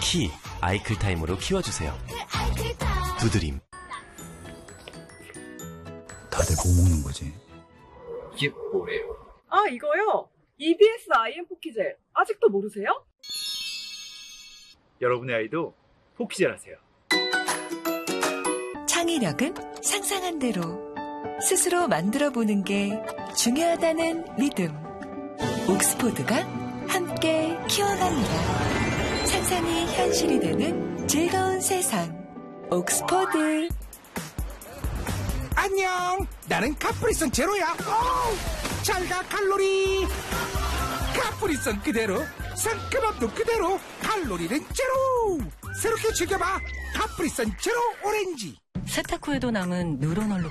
키 아이클타임으로 키워주세요. 두드림. 다들 뭐 먹는 거지? 이게 뭐예요? 아, 이거요? EBS IM 포키젤. 아직도 모르세요? 여러분의 아이도 포키젤 하세요. 창의력은 상상한 대로 스스로 만들어보는 게 중요하다는 믿음. 옥스포드가 함께 키워갑니다. 상상이 현실이 되는 즐거운 세상. 옥스포드. 안녕, 나는 카프리선 제로야. 잘가 칼로리. 카프리선 그대로, 상큼함도 그대로, 칼로리는 제로. 새롭게 즐겨봐, 카프리선 제로 오렌지. 세탁 후에도 남은 누런 얼룩